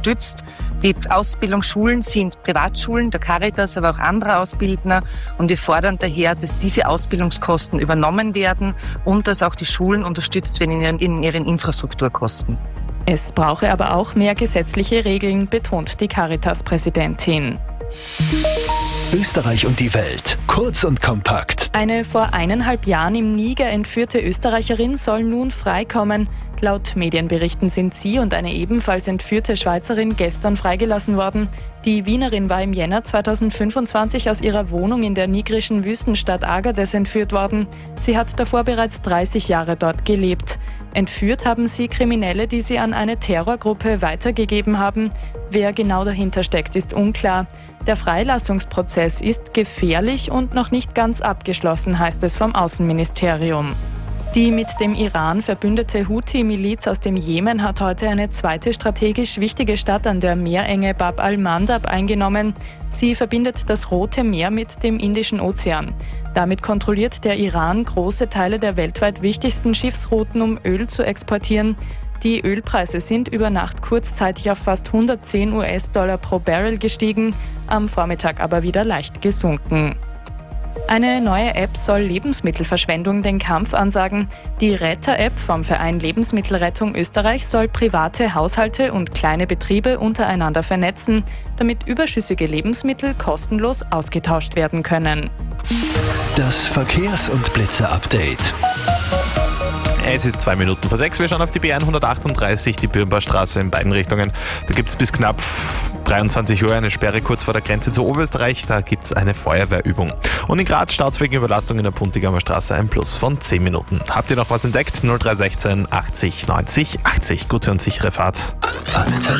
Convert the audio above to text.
unterstützt. Die Ausbildungsschulen sind Privatschulen, der Caritas, aber auch andere Ausbildner. Und wir fordern daher, dass diese Ausbildungskosten übernommen werden und dass auch die Schulen unterstützt werden in ihren Infrastrukturkosten. Es brauche aber auch mehr gesetzliche Regeln, betont die Caritas-Präsidentin. Österreich und die Welt. Kurz und kompakt. Eine vor 1,5 Jahren im Niger entführte Österreicherin soll nun freikommen. Laut Medienberichten sind sie und eine ebenfalls entführte Schweizerin gestern freigelassen worden. Die Wienerin war im Jänner 2025 aus ihrer Wohnung in der nigerischen Wüstenstadt Agadez entführt worden. Sie hat davor bereits 30 Jahre dort gelebt. Entführt haben sie Kriminelle, die sie an eine Terrorgruppe weitergegeben haben. Wer genau dahinter steckt, ist unklar. Der Freilassungsprozess ist gefährlich und noch nicht ganz abgeschlossen, heißt es vom Außenministerium. Die mit dem Iran verbündete Houthi-Miliz aus dem Jemen hat heute eine zweite strategisch wichtige Stadt an der Meerenge Bab al-Mandab eingenommen. Sie verbindet das Rote Meer mit dem Indischen Ozean. Damit kontrolliert der Iran große Teile der weltweit wichtigsten Schiffsrouten, um Öl zu exportieren. Die Ölpreise sind über Nacht kurzzeitig auf fast 110 US-Dollar pro Barrel gestiegen, am Vormittag aber wieder leicht gesunken. Eine neue App soll Lebensmittelverschwendung den Kampf ansagen. Die Retter-App vom Verein Lebensmittelrettung Österreich soll private Haushalte und kleine Betriebe untereinander vernetzen, damit überschüssige Lebensmittel kostenlos ausgetauscht werden können. Das Verkehrs- und Blitze-Update. Es ist 2 Minuten vor 6. Wir schauen auf die B138, die Birnbaustraße in beiden Richtungen. Da gibt es bis knapp 23 Uhr eine Sperre kurz vor der Grenze zu Oberösterreich. Da gibt es eine Feuerwehrübung. Und in Graz staut wegen Überlastung in der Puntigamer Straße ein Plus von 10 Minuten. Habt ihr noch was entdeckt? 0316 80 90 80. Gute und sichere Fahrt.